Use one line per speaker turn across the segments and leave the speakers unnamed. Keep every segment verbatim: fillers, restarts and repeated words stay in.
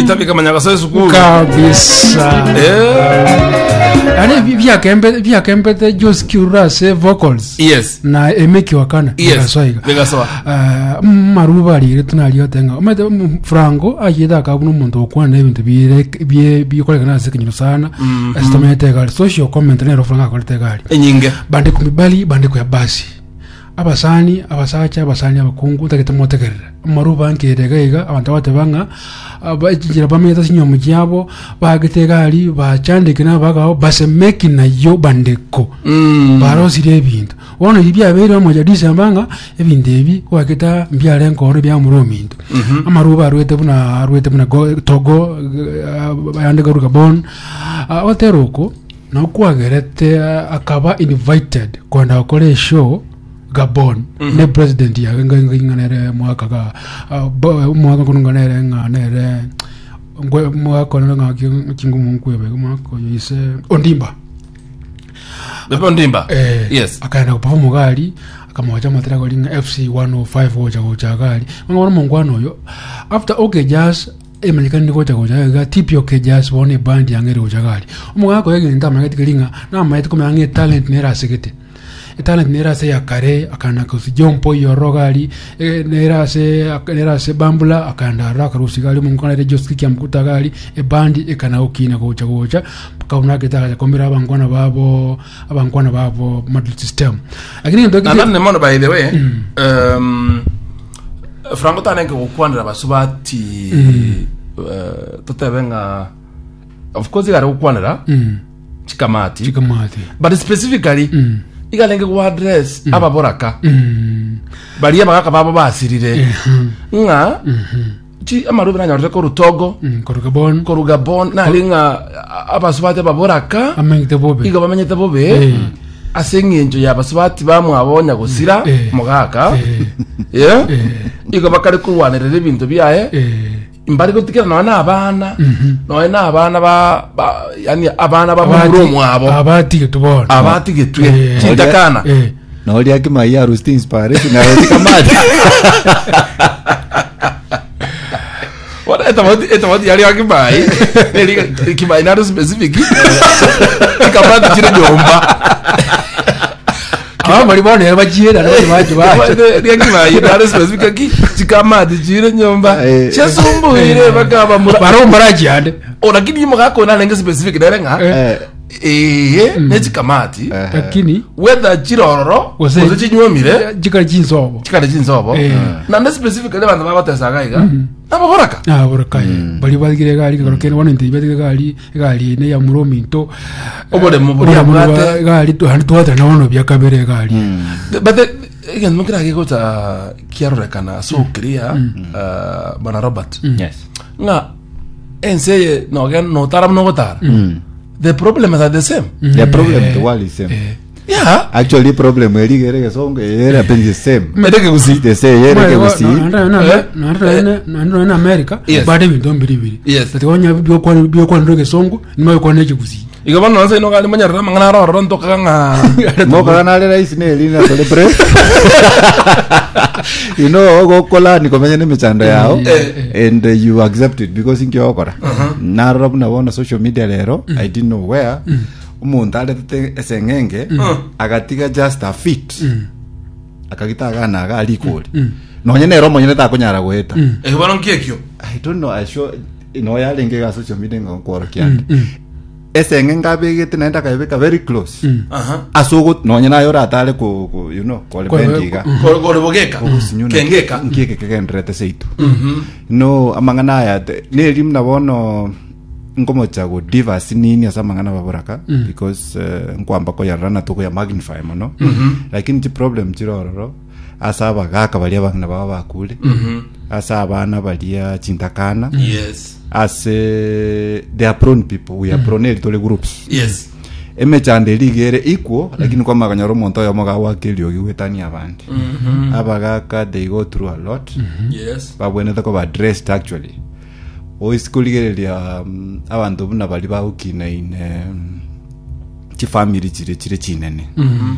itabi kama nyakaso sukuru
kabisa.
Eh.
Ani vya kembe vya kembe the just curase vocals.
Yes.
Na emeki wakana.
Yes. Vegasoa.
Uh, maruba ali tunali yotenga. Umete Franco ayeda akabuno muntu okwana ebintu bire bye bikorekana sekinyo sana. Estomete gali social comment nero Franco akolete gali.
Enyinge.
Bande kumibali bande ku ya basi. Abasani abasacha abasani abakungu takitemotekerera. Maruba nkirega abantu batebanga abagira bameta sinyo mujyabo bagitegali bacandikina bagaho basemeki nayo bandeko.
Mm.
Barosire ebintu. Wono ibya bero moja disambanga ebintu ebi wakita mbyale nkoro bya murominto.
Mm -hmm.
Amaruba arwete buna arwete buna Togo ayande garuka bon. Oteroko no kwagerete akaba invited kwenda akole show Gabon. Mm -hmm. Ne president ya nganganere mwaka ga mwaka kunganere nganere ngwe mwaka nga kingu munkwe mwaka yise Ondimba.
Bebe Ondimba.
Eh,
yes.
Akaenda kuperform gali akamwacha matera ko linga F C one oh five ocha ocha gali. Ngona mongwano yo. After okay jazz emelikani ko cha ocha ga tipi okay jazz wone band yangere ocha gali. Umwa ko yege ndama ngati linga na maite ko mangi talent nera sekete. Talent nera se yakare akana ko jompo yorogali nera se nera se bambula akanda raka rusigali mungana re joski amkuta gali e bandi e kana okina ko cha ocha kauna ketaka komera abangwana babo abangwana babo model system lakini ndo
kiti nane mono by the way mm. um Franco tanenge kukwandira basubati mm. uh, totebenga of course igara kukwandira mm. chikamati
chikamati
but specifically mm. igalenge ku address mm. ababoraka mm. bali abaka babo basirire mm. nga mm -hmm. Chi amarubi na nyorte ko Rutogo
mm, ko Gabon
ko Gabon na linga abasubati baboraka
amenyete bobe
igo bamenyete bobe eh. Asengenjo ya basubati bamwe abonya gusira eh. Mugaka eh. Yeah eh. Igo bakari kuwanirira ibintu byaye eh. Imbari ko tikira no na abana mm -hmm. No na abana ba, ba yani abana ba bumuro mwabo
abati tubona
abati getwe eh. Chitakana
eh. No oli akima ya Rusty inspiration na tikamadi.
What eta modi eta modi yali akibai eli kibai na specific ikamadi chire jomba
ah mali bone yaba jira na baje baje
eli akibai na specific ki chikamadi chire nyomba chesumbuire bakaba
baro maraji ande
ona kidi mo gako na lenge specific darenga eh eh neti kamati
lakini
whether chirororo oze chinyomire
chikara chinzobo
chikara chinzobo na ne specific le bana babatesa gaiga ababoraka
ah boraka bali bagire gali garokene wana ndibete gali gali ne ya murominto
obode mu buri amate
gali to hantu twata na wono bya kabere gali
but again mukira giko ta kiarorekana so clear uh bana Robert
yes
nga ense no gen no taram no gotara the problems are the same.
Mm. The problem the world is same.
Uh, yeah.
Actually problem eri gerege songe era pen the same.
Medeke gusi.
The same era ke gusi.
Na na na na na America. Bade bintu mbiri biri.
Yes.
Tati wanya byo kwa byo kwa ndoge songo ni mayo kwa neje gusi.
Igabana nase no gali manyara mangana ro ro ntoka nga.
Mo kana le rais ne lina celebrate. You know go kola ni komenya ne michando yao and uh, you accept it because inki okora. Na ro na wona social media lero I didn't know where. Umuntu alete esengenge agatiga just a fit. Akagita gana agali kuli. No nyene ro monyene ta kunyara gweta.
Eh bano nkekyo.
I don't know I sure no ya lenge ga social media ngokoro kyande. Esenge ngabegete naenda kaibeka very close.
Aha.
Asugo no nyena yo ratale ku you know ko le bendiga.
Ko ko bogeka. Kengeka.
Ngeke kegendrete seitu. No amangana ya ne rimna bono ngomo chago divas nini asa mangana baboraka because nkwamba ko yarana to ko ya magnify mono. Lakini ti problem chirororo asa bagaka bali abana baba bakule. Asa abana bali ya chintakana.
Yes.
As uh, they are prone people, we are mm. prone to the groups.
Yes.
Eme chande ligere equal, mm. lakini kwa maganyaro monto ya mga wakili yogi wetani abandi. Mm -hmm. Abagaka they go through a lot.
Mm -hmm. Yes.
But when they go addressed actually, o iskuligere ya um, abantu buna bali ba ukina in um, chi family chire chire chinene.
Mm -hmm.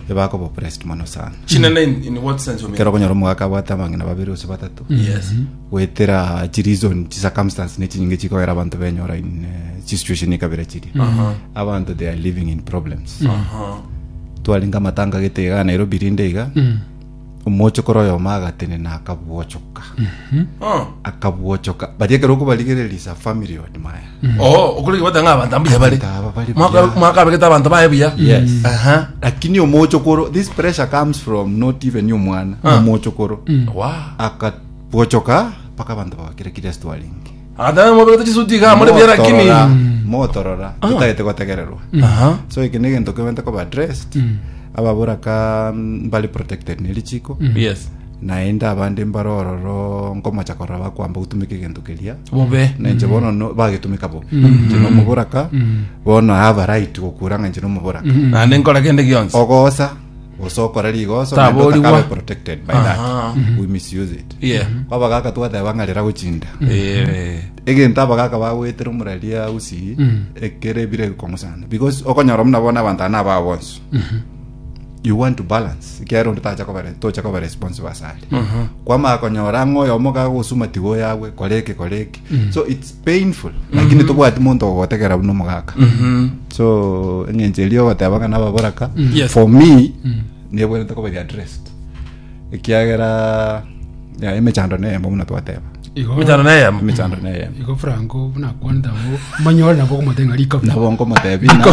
ebako bo pressed mono sana
chinene in, in what sense you mean
kero konyoro mwaka bwata mangina babiri ose batatu
yes
wetera reason chi circumstance ne chinyinge chiko era abantu benyora in uh, situation ikabira chiri
uh-huh.
abantu they are living in problems
uh-huh.
twalinga matanga getega Nairobi rindega mm. umocho koroyo maga tene na akabwochoka
mhm oh
akabwochoka badye kero kubaligirelisa family od maya
mm. oh ukuri batanga abantu ambiye bali mwaka mwaka beketa abantu baye biya
yes
aha uh-huh.
lakini umocho koro this pressure comes from not even you mwana uh. umocho koro
mm. wow
akabwochoka paka abantu bakire kire stwalingi
ada mo beketa chisutika mo biya lakini
motorora tutayete kwategererwa
aha
so ikinege ndokumente ko addressed mm. ababura ka bali protected nili chiko
mm. yes
naenda abandi mbarororo ngoma chakora bakwamba utumike gento kelia
bobe
nje bono no bagitumika bo kino muburaka bono have a right kukuranga nje no muburaka
na nengora kende gionse
ogosa osokora ligoso
taboliwa
protected by that we misuse it
yeah
kwaba kaka twathe bangalira guchinda
eh
egenta bagaka bawetera umuralia usi ekere bire komusana because okonyoro mna bona bantana babonso you want to balance kiaro nditacha ko bare tocha ko bare responsible asali uh-huh. kwa ma konyora ngoyo moka gusuma tigo yawe koleke koleke mm-hmm. so it's painful mm-hmm. lakini tobwati muntu ogotegera buno mogaka
mhm
so engenjelio watabanga nababoraka
mm-hmm. yes.
for me mm-hmm. nebwe ndako bare addressed ekiagera ya emechando ne mbo muna twateba
mechando ne ya
mechando ne ya
iko franco buna kwanda bo manyola nabo kumatenga lika
nabo ngo matebi na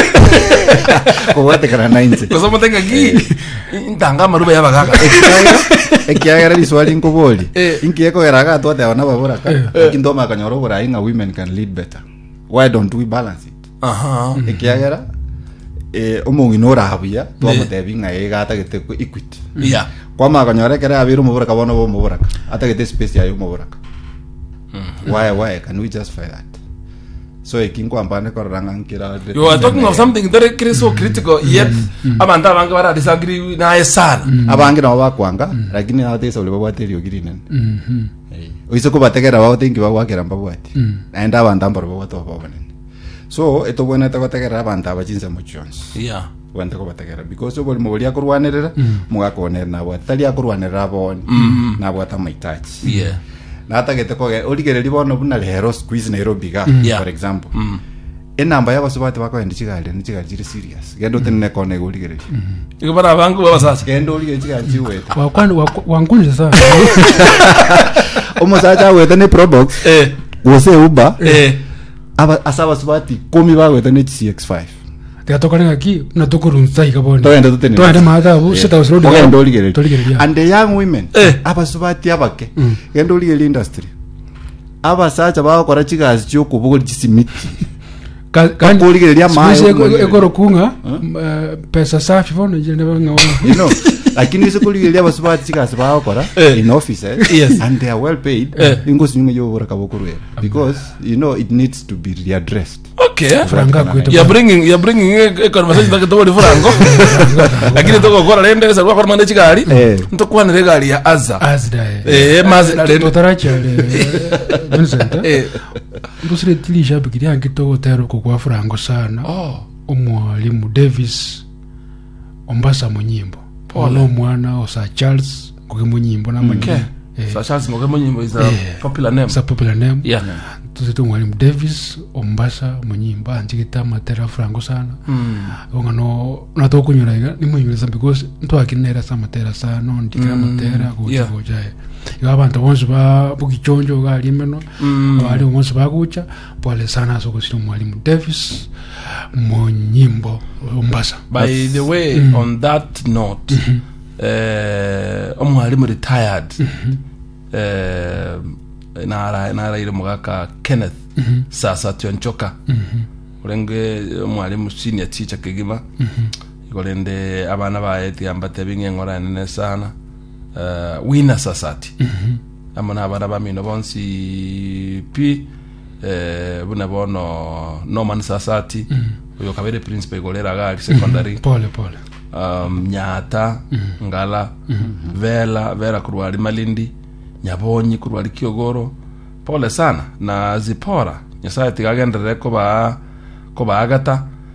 kuwate kana ninety
koso mutenga gi intanga marube yabagaka
ekiagera liswali nkoboli inkieko eraga twate wana baboraka kindoma kanyoro bora inga women can lead better why don't we balance it
aha
ekiagera eh omongi nora habuya twamutebi nga egata gete equity
yeah
kwa makanyora kera abiru muboraka bono bo muboraka atagete space ya yo muboraka why why can we justify that so ikinko ambane koranga nkira
you are talking of something very so critical yet abantu abange bara disagree na esana
abange na bakwanga lakini na tesa ule babwateri ogirinen mhm oiso ko bategera bawo thinki bagwakera mbabwati naenda abantu ambaro babwato babone so eto bwana takotegera abantu abachinza muchons
yeah
wanda ko bategera because oboli muboli akurwanerera mugakonera nabo atali akurwanerera boni nabo atamaitage
yeah
nata gete ko oligereri bono buna lero squeeze Nairobi ga for example mm. enamba yabo sobate bako endi chigale ni chigale chiri serious gendo tenne kone oligereri
iko bara bangu baba sasa
gendo oligereri chigale chiweta
wa kwani wangunje sana
omo sacha weta ne probox
eh
wose uba
eh
aba asaba sobati komi ba weta ne C X five
teatokana aquí na tokurunza ikabona
toenda tutene
toenda maada bu sita usrodi
gendo oligereri
oligereri
and the young women aba sobati abake gendo oligereri industry aba sacha ba kora chigazi cyo kubugol chisimiti
kandi
oligereri amayo
ekoro kunga pesa safi fono jene banga
you know lakini iso kuligeria abasubati chigazi ba kora in offices
yes.
and they are well paid ingo sinye yo bora kabokurwe because you know it needs to be readdressed
okay
franga kwetu
you are bringing you are bringing a conversation that to the franco lakini to gora rende sa kwa mande chigari nto kwa ne gari ya azza
azda
eh mazda
rende totaracha Vincent eh ndusire tilisha bikiri angito gotero kwa franco sana
oh
omwalimu Davis Ombasa munyimbo ono mwana osa Charles ngoke munyimbo na
okay eh so Charles ngoke munyimbo is a yeah. popular name
is a popular name
yeah
tuzitu mwalimu Davis Ombasa munyimba anjikita matera franco sana mm. ngano nato kunyura iga ni munyura because nto akinera sa matera sana ndika mm. matera kuja kuja iga abantu bonse ba bukichonjo ga limeno mm. abali bonse bagucha pole sana so kusira mwalimu Davis munyimbo Ombasa.
By That's, the way mm. on that note mm-hmm. eh omwalimu retired mm-hmm. eh nara nara ile mugaka Kenneth mm-hmm. sasa tionchoka mm-hmm. urenge mwalimu senior teacher kegima mm-hmm. ikolende abana baeti ambate binge ngora nene sana uh, winner society mm-hmm. amana abana bamino bonsi pi eh buna bono Norman society mm-hmm. uyo kabere principal igolera gali secondary
mm-hmm. pole pole
um nyata mm-hmm. ngala mm-hmm. vela vera kurwali Malindi Nyabonyi kurwali Kiogoro pole sana na zipora nyasaye tigagendere ko ba ko bagata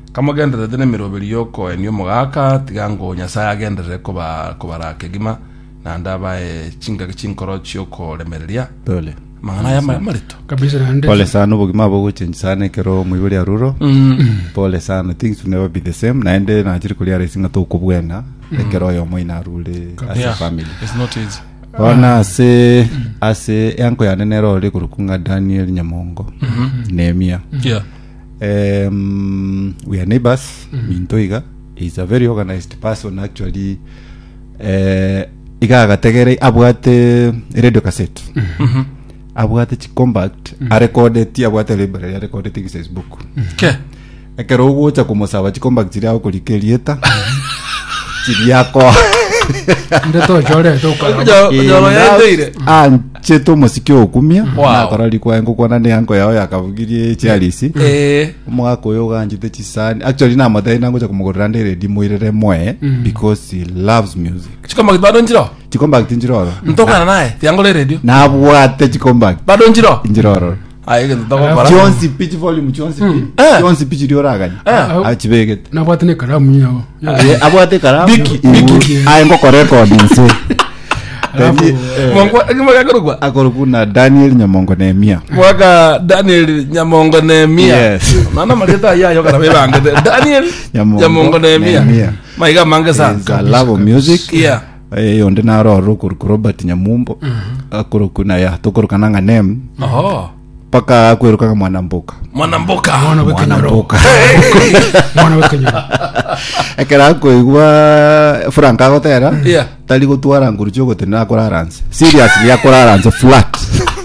kama gendere tene miroberi yoko enyo mogaka tigango nyasaye agendere kuba kubarake gima na ndaba e chinga chinkoro cyoko lemereria
Pole.
mangana ya marito
kabisa na
Pole sana ubugima bwo change sana kero mwiburi ya ruro.
mm.
Pole sana, things will never be the same. Na ende na chiri kulia racing to kubwena ekero yo moina rule as
Yeah,
a family.
it's not easy.
Ona ase ase yanko ya nenero le kurukunga Daniel Nyamongo. Nehemia.
Yeah.
Um, we are neighbors. Mintoiga is a very organized person actually. Eh igaga tegere abwate radio cassette.
Mhm.
Abwate chi compact a recorded ti abwate library a recorded ti Facebook.
Ke
Ekero ugocha kumusaba chi compact iri aho kulikelieta. Chiri yako.
ndeto jore to kwa
Ujo ujo yaende
Anche to musikio okumia
Wow.
na korali kwa ngo kwana ne yanko yao yakavugirie chialisi.
eh
Mwako yo ganjite chisani. Actually na madai nango cha kumugorera ndere di moirere mwe because he loves music.
chikoma bado njiro
Chikombact njiroro.
ntokana naye tiangole radio
Na abwate chikombact
bado njiro
njiroro.
ayi ntoko para
Chionsi pitch volume chionsi pitch.
Eh.
Chionsi pitch rioragani.
Eh.
Achibegete.
na bwatene karamu nyao
Eh, abwate karamu.
Biki,
biki.
Ai ngoko record nse.
alafu
mwangu ngima gakorwa
Akorukuna Daniel Nyamongo Nehemia.
mwaka Daniel Nyamongo Nehemia
Yes.
mana maleta ya yo kana bebange Daniel
Nyamongo
Nyamongo Nehemia
Nehemia.
maiga mange
Is
sana
a love of music.
yeah
Eh onde na ro kuruku Robert Nyamumbo. Akorukuna ya tokorukana nga name
oh
paka akweruka mwana mboka.
mwana mboka
mwana
Mwana
wekenyoro
mboka.
mwana wekenyoro
Ekera koigwa Frank agotera.
yeah
Tali gutwara ngurucho gotena akoraranse. Seriously akoraranse flat.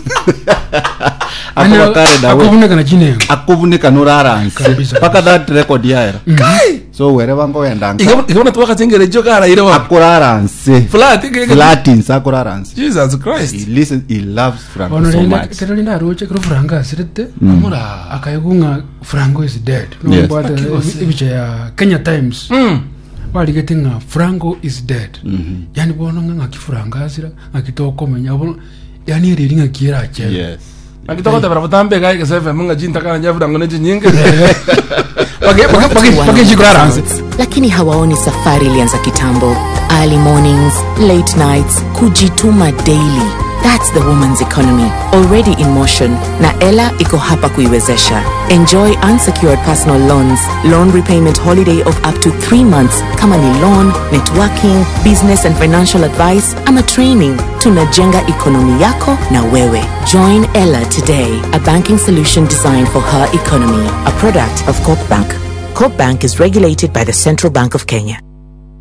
Akora kare dawe.
akubuneka na jine
Akuvunika nuraranse.
Kabisa.
Paka that record yaera.
kai
So wherever ngo yendanga.
igabona igabona twaka tengere joka ara ire wa
Akoraranse.
flat igege
Flatin sakoraranse.
Jesus
He
Christ
listens, he loves Franco
ono
so
renda
much.
kero linda roche kero franga sirete
amura
akayigunga Franco is dead no
Yes.
bwata ibiche ya Kenya Times
mm
bali getinga Franco is dead yani bono nga kifuranga asira akitoko menya bono yani riri nga kira che
Yes.
akitoko tabara butambe kai ke seven munga jinta kana nyavuda ngone nyingi
pake pake pake pake jikura anse
lakini hawaoni safari ilianza kitambo. Early mornings, late nights, kujituma daily. That's the woman's economy, already in motion. Na Ella iko hapa kuiwezesha. Enjoy unsecured personal loans, loan repayment holiday of up to three months. Kama ni loan, networking, business and financial advice, ama training. Tunajenga economy yako na wewe. Join Ella today, a banking solution designed for her economy. A product of Corp Bank. Corp Bank is regulated by the Central Bank of Kenya.